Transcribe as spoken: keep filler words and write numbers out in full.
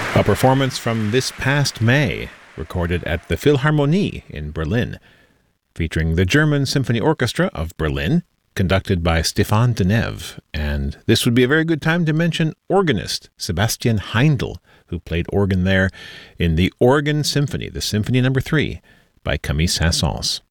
A performance from this past May, recorded at the Philharmonie in Berlin, featuring the German Symphony Orchestra of Berlin, conducted by Stéphane Denève. And this would be a very good time to mention organist Sebastian Heindl, who played organ there in the Organ Symphony, the Symphony Number Three, by Camille Saint-Saëns.